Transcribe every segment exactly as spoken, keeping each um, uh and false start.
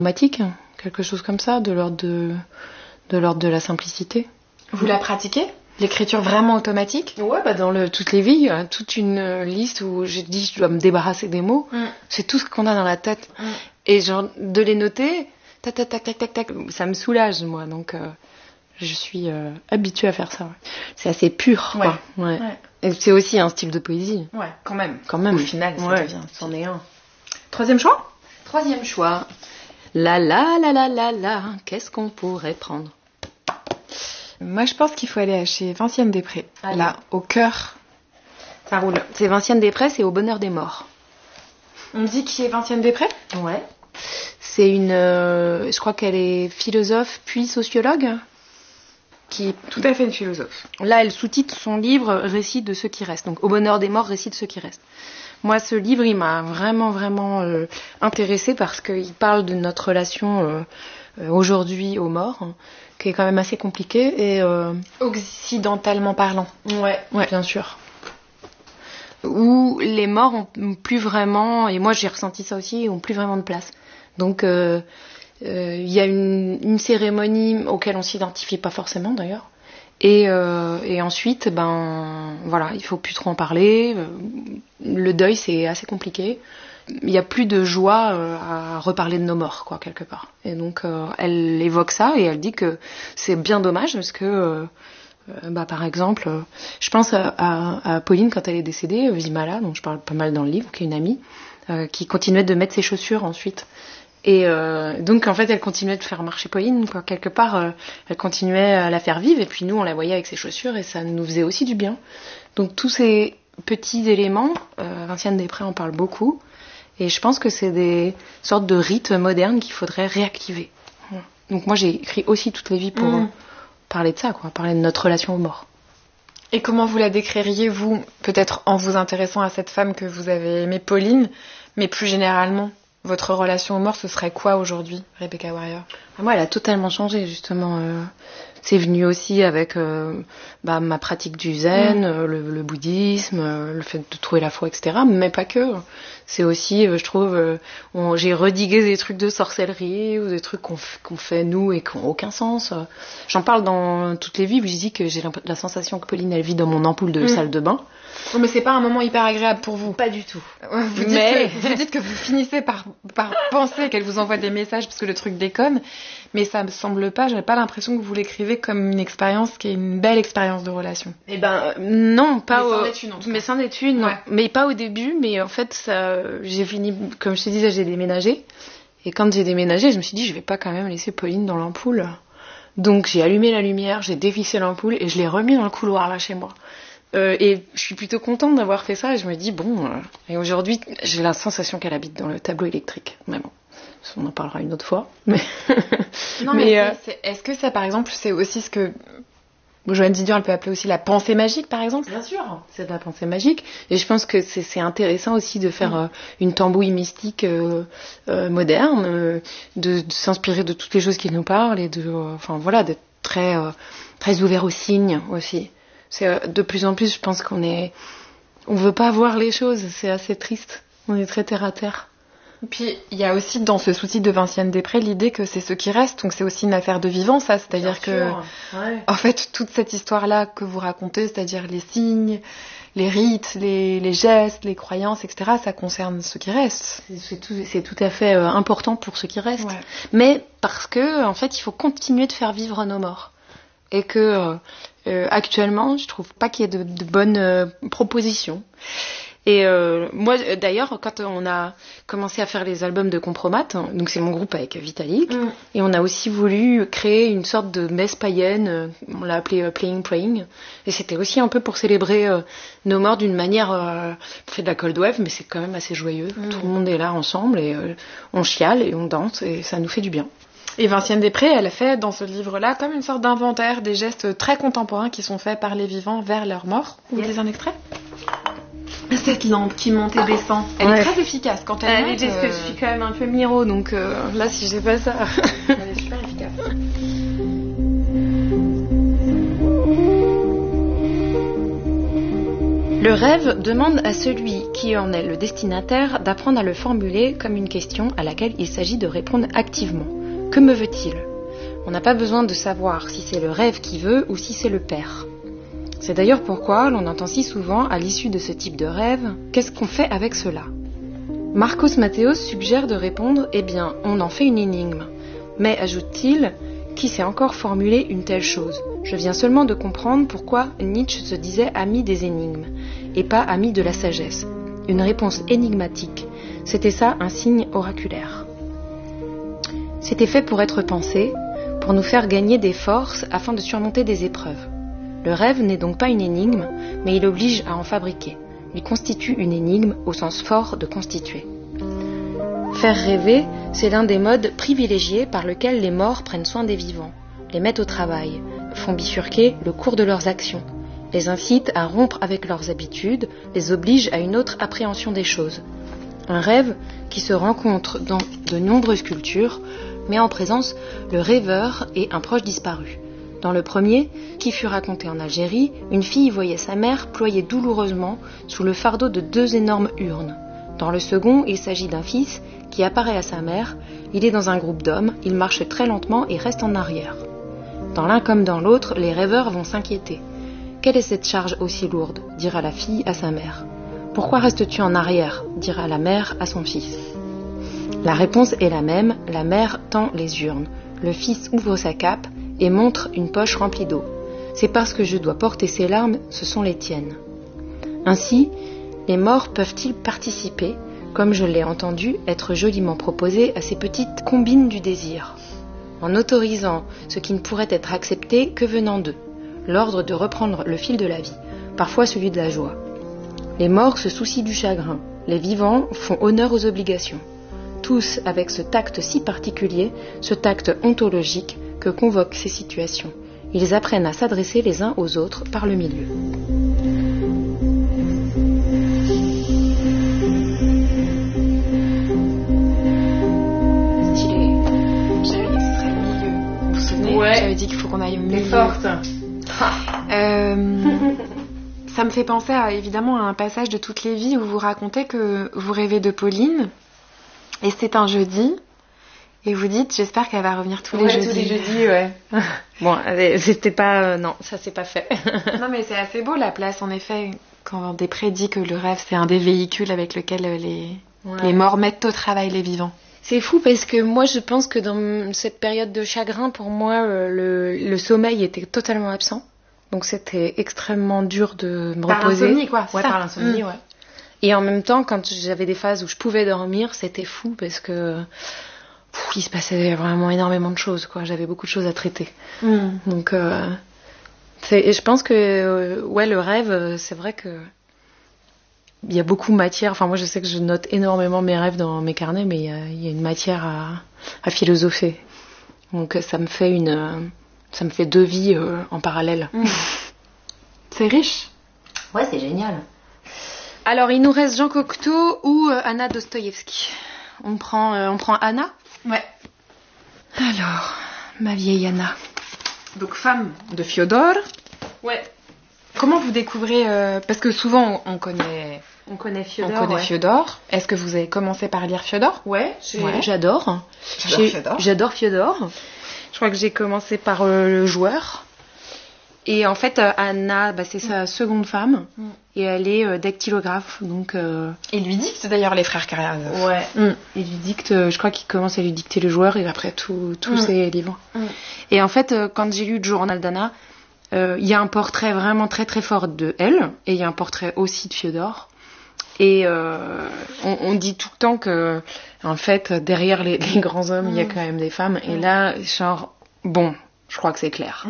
Automatique, quelque chose comme ça, de l'ordre de, de l'ordre de la simplicité. Vous la pratiquez ? L'écriture vraiment automatique ? Ouais, bah dans le, toutes les vies, toute une liste où je dis je dois me débarrasser des mots. Mm. C'est tout ce qu'on a dans la tête. Mm. Et genre, de les noter, tac, tac, tac, tac, tac, tac, ça me soulage, moi. Donc, euh, je suis euh, habituée à faire ça. Ouais. C'est assez pur, quoi. Ouais. Ouais. Ouais. Et c'est aussi un style de poésie. Ouais, quand même. Quand même. Au final, ça ouais. devient. C'en est un. Troisième choix ? Troisième choix. La la la la la la, qu'est-ce qu'on pourrait prendre ? Moi, je pense qu'il faut aller chez Vinciane Després. Allez. Là, au cœur, ça roule. C'est Vinciane Després, c'est Au bonheur des morts. On me dit qui est Vinciane Després ? Ouais. C'est une... Euh, je crois qu'elle est philosophe puis sociologue. Qui... Tout à fait une philosophe. Là, elle sous-titre son livre « Récit de ceux qui restent ». Donc, Au bonheur des morts, récit de ceux qui restent. Moi, ce livre, il m'a vraiment, vraiment euh, intéressée parce qu'il parle de notre relation euh, euh, aujourd'hui aux morts, hein, qui est quand même assez compliquée. Et, euh... occidentalement parlant. Ouais, ouais, bien sûr. Où les morts ont plus vraiment, et moi j'ai ressenti ça aussi, ont plus vraiment de place. Donc, il euh, euh, y a une, une cérémonie auquel on s'identifie pas forcément d'ailleurs. Et, euh, et ensuite, ben voilà, il faut plus trop en parler. Le deuil, c'est assez compliqué. Il n'y a plus de joie euh, à reparler de nos morts, quoi, quelque part. Et donc, euh, elle évoque ça et elle dit que c'est bien dommage parce que, euh, bah, par exemple, euh, je pense à, à, à Pauline quand elle est décédée, Vimala, dont je parle pas mal dans le livre, qui est une amie, euh, qui continuait de mettre ses chaussures ensuite. Et euh, donc en fait elle continuait de faire marcher Pauline, quoi. Quelque part euh, elle continuait à la faire vivre et puis nous on la voyait avec ses chaussures et ça nous faisait aussi du bien. Donc tous ces petits éléments, euh, Vinciane Després en parle beaucoup et je pense que c'est des sortes de rites modernes qu'il faudrait réactiver. Donc moi j'ai écrit aussi Toutes les vies pour mmh. parler de ça, quoi, parler de notre relation aux morts. Et comment vous la décririez vous, peut-être en vous intéressant à cette femme que vous avez aimée, Pauline, mais plus généralement? Votre relation aux morts, ce serait quoi aujourd'hui, Rebecca Warrior ? Moi, elle a totalement changé, justement. Euh, c'est venu aussi avec euh, bah, ma pratique du zen, mmh. euh, le, le bouddhisme, euh, le fait de trouver la foi, et cetera. Mais pas que. C'est aussi, euh, je trouve, euh, on, j'ai redigué des trucs de sorcellerie ou des trucs qu'on, f- qu'on fait nous et qui n'ont aucun sens. J'en parle dans Toutes les vies où je dis que j'ai la sensation que Pauline, elle vit dans mon ampoule de mmh. salle de bain. Non, mais c'est pas un moment hyper agréable pour vous. Pas du tout. Vous dites, mais... que, vous dites que vous finissez par, par penser qu'elle vous envoie des messages parce que le truc déconne, mais ça me semble pas, j'avais pas l'impression que vous l'écrivez comme une expérience qui est une belle expérience de relation. Eh ben, non, pas mais au... c'en est une, en tout cas. Mais c'en est une, ouais. Mais pas au début, mais en fait, ça, j'ai fini, comme je te disais, j'ai déménagé. Et quand j'ai déménagé, je me suis dit, je vais pas quand même laisser Pauline dans l'ampoule. Donc, j'ai allumé la lumière, j'ai dévissé l'ampoule et je l'ai remis dans le couloir, là, chez moi. Euh, et je suis plutôt contente d'avoir fait ça et je me dis bon euh, et aujourd'hui j'ai la sensation qu'elle habite dans le tableau électrique, mais bon on en parlera une autre fois, mais non mais, mais euh... c'est, c'est, est-ce que ça par exemple c'est aussi ce que Joanne Didion elle peut appeler aussi la pensée magique par exemple? Bien sûr, c'est de la pensée magique et je pense que c'est, c'est intéressant aussi de faire mmh. euh, une tambouille mystique euh, euh, moderne, euh, de, de s'inspirer de toutes les choses qui nous parlent et de euh, enfin voilà d'être très euh, très ouvert aux signes aussi. C'est de plus en plus, je pense qu'on est, on veut pas voir les choses. C'est assez triste. On est très terre à terre. Et puis il y a aussi dans ce sous-titre de Vinciane Després l'idée que c'est ceux qui restent. Donc c'est aussi une affaire de vivant, ça. C'est-à-dire Bien que, ouais. en fait, toute cette histoire-là que vous racontez, c'est-à-dire les signes, les rites, les, les gestes, les croyances, et cetera. Ça concerne ceux qui restent. C'est, c'est, tout, c'est tout à fait euh, important pour ceux qui restent. Ouais. Mais parce que, en fait, il faut continuer de faire vivre nos morts. Et que euh, euh, actuellement, je trouve pas qu'il y ait de, de bonnes euh, propositions. Et euh, moi, d'ailleurs, quand on a commencé à faire les albums de Compromat, donc c'est mon groupe avec Vitalik, mm. et on a aussi voulu créer une sorte de messe païenne, on l'a appelé euh, Playing Praying, et c'était aussi un peu pour célébrer euh, nos morts d'une manière, euh, on fait de la cold wave, mais c'est quand même assez joyeux. Mm. Tout le monde est là ensemble et euh, on chiale et on danse et ça nous fait du bien. Et Vinciane Després, elle a fait dans ce livre-là comme une sorte d'inventaire des gestes très contemporains qui sont faits par les vivants vers leur mort. Vous voulez yes. un extrait ? Cette lampe qui monte et descend, elle ouais. est très efficace quand elle, elle monte. Est, parce euh... que je suis quand même un peu miro, donc euh, là si j'ai pas ça... elle est super efficace. Le rêve demande à celui qui en est le destinataire d'apprendre à le formuler comme une question à laquelle il s'agit de répondre activement. Que me veut-il ? On n'a pas besoin de savoir si c'est le rêve qui veut ou si c'est le père. C'est d'ailleurs pourquoi l'on entend si souvent, à l'issue de ce type de rêve, « Qu'est-ce qu'on fait avec cela ?» Marcos Mathéos suggère de répondre « Eh bien, on en fait une énigme. » Mais, ajoute-t-il, qui sait encore formuler une telle chose ? Je viens seulement de comprendre pourquoi Nietzsche se disait ami des énigmes, et pas ami de la sagesse. Une réponse énigmatique, c'était ça un signe oraculaire. C'était fait pour être pensé, pour nous faire gagner des forces afin de surmonter des épreuves. Le rêve n'est donc pas une énigme, mais il oblige à en fabriquer. Il constitue une énigme au sens fort de constituer. Faire rêver, c'est l'un des modes privilégiés par lequel les morts prennent soin des vivants, les mettent au travail, font bifurquer le cours de leurs actions, les incitent à rompre avec leurs habitudes, les obligent à une autre appréhension des choses. Un rêve qui se rencontre dans de nombreuses cultures met en présence le rêveur et un proche disparu. Dans le premier, qui fut raconté en Algérie, une fille voyait sa mère ployée douloureusement sous le fardeau de deux énormes urnes. Dans le second, il s'agit d'un fils qui apparaît à sa mère, il est dans un groupe d'hommes, il marche très lentement et reste en arrière. Dans l'un comme dans l'autre, les rêveurs vont s'inquiéter. Quelle est cette charge aussi lourde ? Dira la fille à sa mère. Pourquoi restes-tu en arrière ? Dira la mère à son fils. La réponse est la même, la mère tend les urnes. Le fils ouvre sa cape et montre une poche remplie d'eau. C'est parce que je dois porter ces larmes, ce sont les tiennes. Ainsi, les morts peuvent-ils participer, comme je l'ai entendu être joliment proposé à ces petites combines du désir, en autorisant ce qui ne pourrait être accepté que venant d'eux, l'ordre de reprendre le fil de la vie, parfois celui de la joie. Les morts se soucient du chagrin, les vivants font honneur aux obligations. Tous avec ce tact si particulier, ce tact ontologique que convoquent ces situations. Ils apprennent à s'adresser les uns aux autres par le milieu. Stylé. J'avais l'extrait milieu. Vous vous souvenez ? Ouais. J'avais dit qu'il faut qu'on aille au milieu. T'es forte. euh... Ça me fait penser à, évidemment à un passage de Toutes les vies où vous racontez que vous rêvez de Pauline et c'est un jeudi et vous dites j'espère qu'elle va revenir tous ouais, les jeudis. tous les jeudis, ouais. Bon, c'était pas... Euh, non, ça c'est pas fait. Non mais c'est assez beau la place en effet quand Després dit que le rêve c'est un des véhicules avec lequel les, ouais. les morts mettent au travail les vivants. C'est fou parce que moi je pense que dans cette période de chagrin, pour moi le, le sommeil était totalement absent. Donc c'était extrêmement dur de me par reposer. Par l'insomnie, quoi. Ouais, ça. par l'insomnie, mmh. ouais. Et en même temps, quand j'avais des phases où je pouvais dormir, c'était fou parce que pff, il se passait vraiment énormément de choses, quoi. J'avais beaucoup de choses à traiter. Mmh. Donc, euh, c'est, et je pense que euh, ouais, le rêve, c'est vrai que il y a beaucoup de matière. Enfin, moi, je sais que je note énormément mes rêves dans mes carnets, mais il y a, il y a une matière à, à philosopher. Donc, ça me fait une Ça me fait deux vies euh, en parallèle. Mmh. C'est riche. Ouais, c'est génial. Alors, il nous reste Jean Cocteau ou euh, Anna Dostoïevski. On prend, euh, on prend Anna ? Ouais. Alors, ma vieille Anna. Donc, femme de Fiodor. Ouais. Comment vous découvrez... Euh, parce que souvent, on connaît... On connaît Fiodor. On connaît ouais. Fiodor. Est-ce que vous avez commencé par lire Fiodor ? Ouais, ouais. j'adore. J'adore Fiodor. J'adore Fiodor. Je crois que j'ai commencé par euh, le joueur. Et en fait, euh, Anna, bah, c'est sa seconde femme. Mm. Et elle est euh, dactylographe. Donc, euh... Il lui dicte d'ailleurs les frères Karamazov. Ouais. Mm. Il lui dicte, euh, je crois qu'il commence à lui dicter le joueur et après tous tout mm. ses livres. Mm. Et en fait, euh, quand j'ai lu le journal d'Anna, il euh, y a un portrait vraiment très très fort de elle. Et il y a un portrait aussi de Fiodor. Et euh, on, on dit tout le temps que, en fait, derrière les, les grands hommes, il mmh. y a quand même des femmes. Et là, genre, bon, je crois que c'est clair.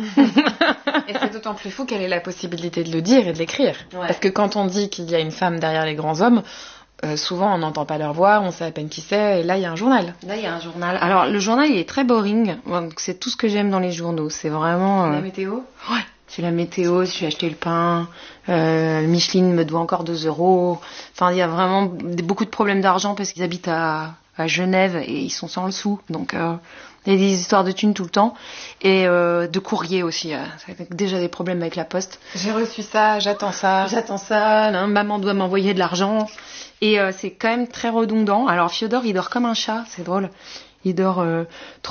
Et c'est d'autant plus fou qu'elle ait la possibilité de le dire et de l'écrire. Ouais. Parce que quand on dit qu'il y a une femme derrière les grands hommes, euh, souvent on n'entend pas leur voix, on sait à peine qui c'est. Et là, il y a un journal. Là, il y a un journal. Alors, le journal, il est très boring. Donc, c'est tout ce que j'aime dans les journaux. C'est vraiment... Euh... La météo ? Ouais. C'est la météo, si j'ai acheté le pain, euh, Micheline me doit encore deux euros. Enfin, il y a vraiment des, beaucoup de problèmes d'argent parce qu'ils habitent à, à Genève et ils sont sans le sou. Donc euh, il y a des histoires de thunes tout le temps et euh, de courrier aussi. Euh, déjà des problèmes avec la poste. J'ai reçu ça, j'attends ça. J'attends ça. Là, maman doit m'envoyer de l'argent et euh, c'est quand même très redondant. Alors Fiodor, il dort comme un chat, c'est drôle. Il dort euh,